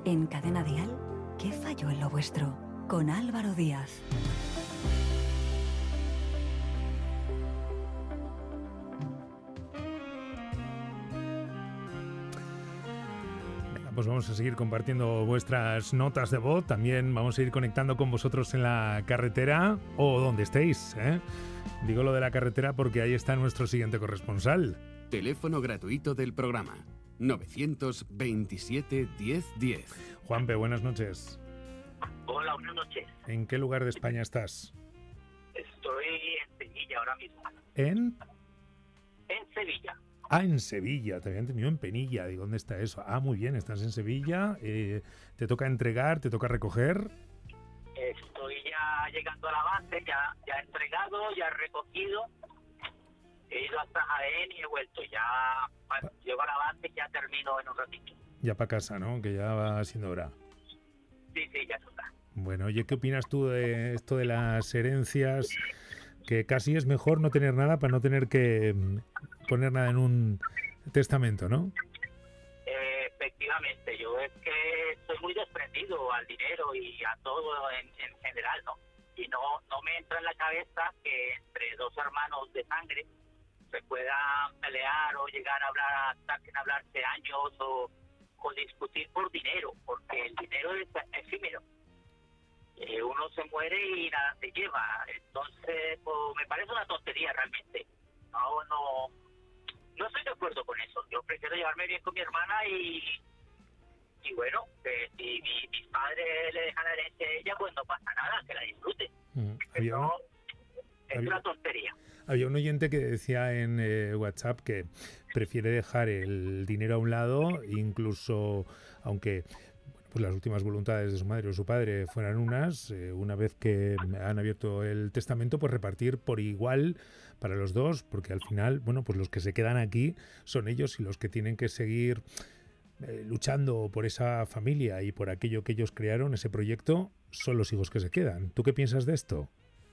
En Cadena Dial, ¿qué falló en lo vuestro? Con Álvaro Díaz. Pues vamos a seguir compartiendo vuestras notas de voz. También vamos a ir conectando con vosotros en la carretera o donde estéis, ¿eh? Digo lo de la carretera porque ahí está nuestro siguiente corresponsal. Teléfono gratuito del programa 927 1010. Juanpe, buenas noches. Hola, buenas noches. ¿En qué lugar de España estás? Estoy en Sevilla ahora mismo. ¿En? En Sevilla. Ah, en Sevilla, te había entendido en Penilla. Digo, ¿dónde está eso? Ah, muy bien, estás en Sevilla. ¿Te toca entregar, te toca recoger? Estoy ya llegando a la base, ya he entregado, ya he recogido. He ido hasta Jaén y he vuelto. Ya llego a la base y ya termino en un ratito. Ya para casa, ¿no? Que ya va siendo hora. Sí, ya está. Bueno, oye, ¿qué opinas tú de esto de las herencias? Que casi es mejor no tener nada para no tener que poner nada en un testamento, ¿no? Efectivamente, yo es que soy muy desprendido al dinero y a todo en general, ¿no? Y no me entra en la cabeza que entre dos hermanos de sangre se puedan pelear o llegar a hablar hasta sin hablarse años o discutir por dinero, porque el dinero es efímero. Uno se muere y nada se lleva. Entonces, pues, me parece una tontería realmente. No estoy de acuerdo con eso. Yo prefiero llevarme bien con mi hermana y bueno, que si mis padres le dejan la herencia a ella, pues no pasa nada, que la disfrute. Es una tontería. Había un oyente que decía en WhatsApp que prefiere dejar el dinero a un lado, incluso aunque pues las últimas voluntades de su madre o su padre fueran una vez que han abierto el testamento, pues repartir por igual para los dos, porque al final, bueno, pues los que se quedan aquí son ellos y los que tienen que seguir luchando por esa familia y por aquello que ellos crearon, ese proyecto, son los hijos que se quedan. ¿Tú qué piensas de esto?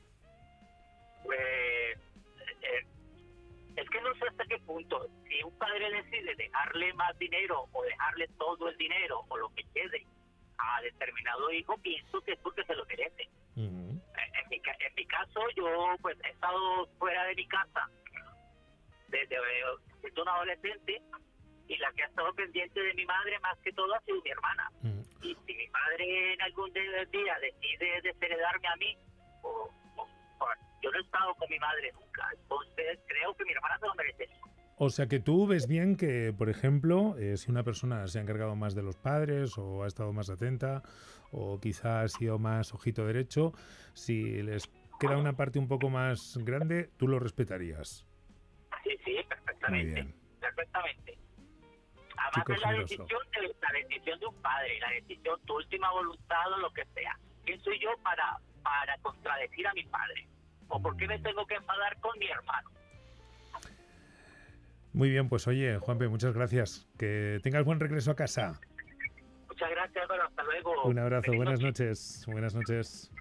Pues es que no sé hasta qué punto. Si un padre decide dejarle más dinero o dejarle todo el dinero o lo que quede a determinado hijo, pienso que es porque se lo merece. En mi caso, yo pues he estado fuera de mi casa desde un adolescente, y la que ha estado pendiente de mi madre más que todo ha sido mi hermana. Y si mi madre en algún día decide desheredarme a mí, yo no he estado con mi madre nunca, entonces creo que mi hermana se lo merece. O sea que tú ves bien que, por ejemplo, si una persona se ha encargado más de los padres o ha estado más atenta o quizá ha sido más ojito derecho, si les queda una parte un poco más grande, tú lo respetarías. Sí, perfectamente. Muy bien. Perfectamente. Además Chico es la generoso. decisión de un padre, la decisión, tu última voluntad o lo que sea. ¿Quién soy yo para contradecir a mi padre? ¿O por qué me tengo que enfadar con mi hermano? Muy bien, pues oye, Juanpe, muchas gracias. Que tengas buen regreso a casa. Muchas gracias, Álvaro. Hasta luego. Un abrazo, Feliz buenas noche. noches. Buenas noches.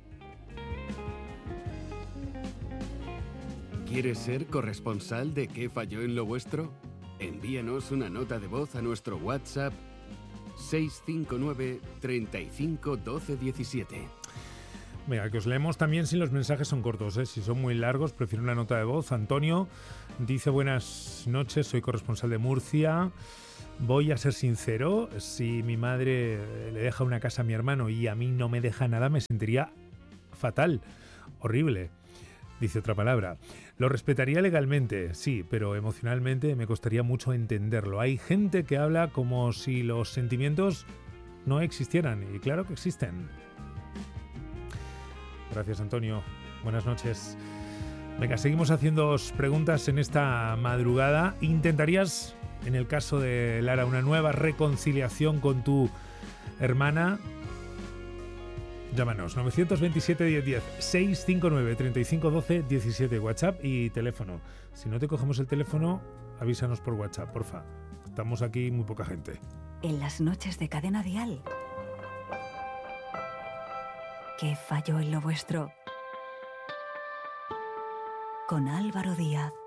¿Quieres ser corresponsal de qué falló en lo vuestro? Envíanos una nota de voz a nuestro WhatsApp 659 35 12 17. Venga, que os leemos también si los mensajes son cortos, ¿eh? Si son muy largos, prefiero una nota de voz. Antonio dice: buenas noches, soy corresponsal de Murcia. Voy a ser sincero, si mi madre le deja una casa a mi hermano y a mí no me deja nada, me sentiría fatal, horrible. Dice otra palabra. Lo respetaría legalmente, sí, pero emocionalmente me costaría mucho entenderlo. Hay gente que habla como si los sentimientos no existieran, y claro que existen. Gracias, Antonio. Buenas noches. Venga, seguimos haciéndoos preguntas en esta madrugada. ¿Intentarías, en el caso de Lara, una nueva reconciliación con tu hermana? Llámanos, 927 1010, 659 35 12 17, WhatsApp y teléfono. Si no te cogemos el teléfono, avísanos por WhatsApp, porfa. Estamos aquí muy poca gente. En las noches de Cadena Dial, ¿qué falló en lo vuestro? Con Álvaro Díaz.